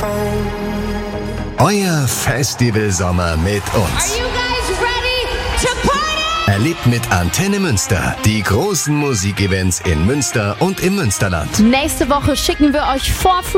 Euer Festivalsommer mit uns. Are you guys ready to party? Erlebt mit Antenne Münster die großen Musikevents in Münster und im Münsterland. Nächste Woche schicken wir euch